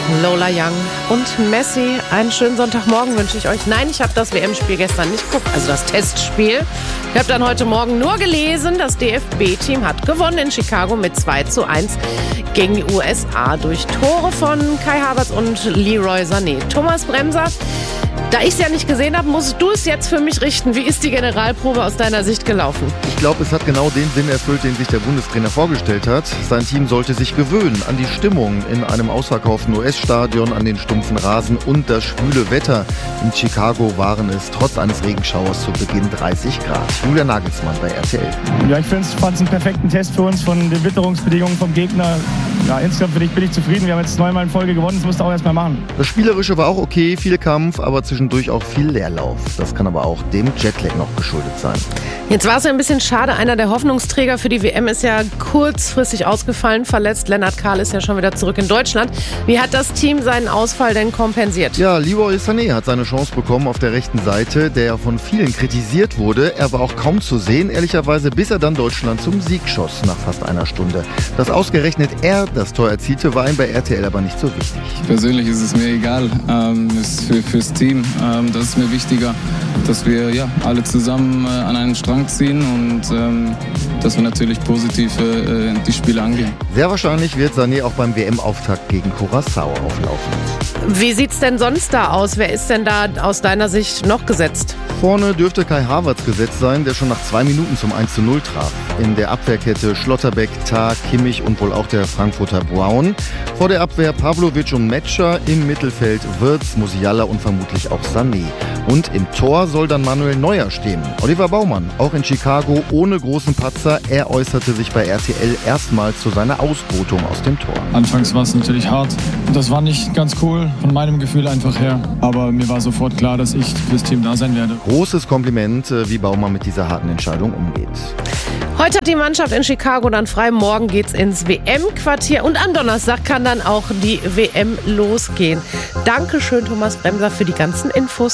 Lola Young und Messi. Einen schönen Sonntagmorgen wünsche ich euch. Nein, ich habe das WM-Spiel gestern nicht geguckt, also das Testspiel. Ich habe dann heute Morgen nur gelesen, das DFB-Team hat gewonnen in Chicago mit 2:1 gegen die USA durch Tore von Kai Havertz und Leroy Sané. Thomas Bremser, da ich es ja nicht gesehen habe, musst du es jetzt für mich richten. Wie ist die Generalprobe aus deiner Sicht gelaufen? Ich glaube, es hat genau den Sinn erfüllt, den sich der Bundestrainer vorgestellt hat. Sein Team sollte sich gewöhnen an die Stimmung in einem ausverkauften US-Stadion, an den stumpfen Rasen und das schwüle Wetter. In Chicago waren es trotz eines Regenschauers zu Beginn 30 Grad. Julian Nagelsmann bei RTL. Ja, ich fand es einen perfekten Test für uns von den Witterungsbedingungen vom Gegner. Ja, insgesamt bin ich zufrieden. Wir haben jetzt 9-mal in Folge gewonnen, das musst du auch erstmal machen. Das Spielerische war auch okay, viel Kampf, aber zwischendurch auch viel Leerlauf. Das kann aber auch dem Jetlag noch geschuldet sein. Jetzt war es ja ein bisschen schade. Einer der Hoffnungsträger für die WM ist ja kurzfristig ausgefallen, verletzt. Lennart Kahl ist ja schon wieder zurück in Deutschland. Wie hat das Team seinen Ausfall denn kompensiert? Ja, Leroy Sané hat seine Chance bekommen auf der rechten Seite, der ja von vielen kritisiert wurde. Er war auch kaum zu sehen, ehrlicherweise, bis er dann Deutschland zum Sieg schoss nach fast einer Stunde. Dass ausgerechnet er das Tor erzielte, war ihm bei RTL aber nicht so wichtig. Persönlich ist es mir egal, ist fürs Team. Das ist mir wichtiger, dass wir alle zusammen an einen Strang ziehen und dass wir natürlich positiv die Spiele angehen. Sehr wahrscheinlich wird Sané auch beim WM-Auftakt gegen Curaçao auflaufen. Wie sieht's denn sonst da aus? Wer ist denn da aus deiner Sicht noch gesetzt? Vorne dürfte Kai Havertz gesetzt sein, der schon nach 2 Minuten zum 1:0 traf. In der Abwehrkette Schlotterbeck, Tah, Kimmich und wohl auch der Frankfurter Braun. Vor der Abwehr Pavlovic und Metscher, im Mittelfeld Wirtz, Musiala und vermutlich auch Sané. Und im Tor soll dann Manuel Neuer stehen. Oliver Baumann, auch in Chicago ohne großen Patzer. Er äußerte sich bei RTL erstmals zu seiner Ausbotung aus dem Tor. Anfangs war es natürlich hart. Das war nicht ganz cool von meinem Gefühl einfach her. Aber mir war sofort klar, dass ich fürs Team da sein werde. Großes Kompliment, wie Baumann mit dieser harten Entscheidung umgeht. Heute hat die Mannschaft in Chicago dann frei. Morgen geht's ins WM-Quartier und am Donnerstag kann dann auch die WM losgehen. Dankeschön, Thomas Bremser, für die ganzen Infos.